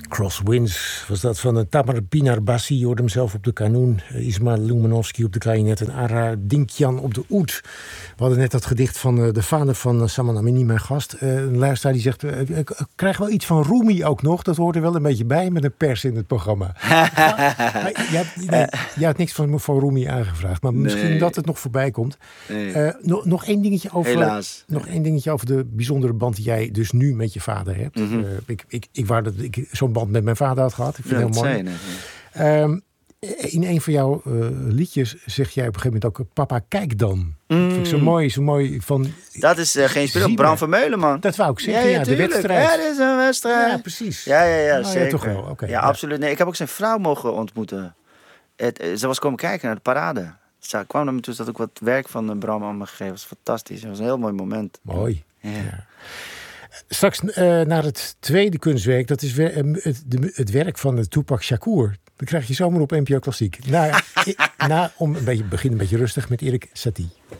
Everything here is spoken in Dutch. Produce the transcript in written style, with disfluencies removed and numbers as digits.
Crosswinds was dat van Tamar Pinar-Bassi. Je hoorde hem zelf op de kanoen. Ismail Lumanovsky op de klarinet en Ara Dinkyan op de oud. We hadden net dat gedicht van de vader van Saman Amini, mijn gast. Een luisteraar die zegt, ik krijg wel iets van Rumi ook nog. Dat hoort er wel een beetje bij met een pers in het programma. Je had niks van Rumi aangevraagd. Maar misschien dat het nog voorbij komt. Nee. Nog één dingetje over... Helaas. Nog één dingetje over de bijzondere band die jij dus nu met je vader hebt. Mm-hmm. Ik wou dat ik zo'n band met mijn vader had gehad. Ik vind het heel mooi. In een van jouw liedjes zeg jij op een gegeven moment ook... Papa, kijk dan. Vind ik zo mooi van... Dat is geen speel. Bram Vermeulen, man. Dat wou ik zeggen, de wedstrijd. Ja, dit is een wedstrijd. Ja, precies. Ja, zeker. Ja, toch wel. Okay, ja, absoluut. Nee, ik heb ook zijn vrouw mogen ontmoeten. Ze was komen kijken naar de parade. Ze kwam naar me toe, dat ook wat werk van Bram aan me gegeven. Dat was fantastisch. Het was een heel mooi moment. Mooi. Ja. Straks naar het tweede kunstwerk. Dat is het werk van Tupac Shakur. Dan krijg je zomaar op NPO Klassiek. Om een beetje rustig met Erik Satie.